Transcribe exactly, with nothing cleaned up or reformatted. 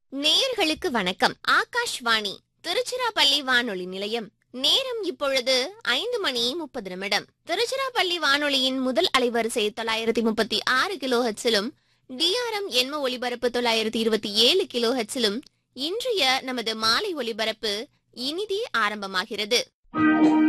நேயர்களுக்கு வணக்கம். ஆகாஷ்வாணி திருச்சிராப்பள்ளி வானொலி நிலையம். நேரம் இப்பொழுது ஐந்து மணி முப்பது நிமிடம். திருச்சிராப்பள்ளி வானொலியின் முதல் அலைவரிசை தொள்ளாயிரத்தி முப்பத்தி ஆறு கிலோ ஹெட்ஸிலும் டிஆர்எம் எண்ம ஒலிபரப்பு தொள்ளாயிரத்தி இருபத்தி ஏழு கிலோ ஹெட்ஸிலும் இன்றைய நமது மாலை ஒலிபரப்பு இனிதே ஆரம்பமாகிறது.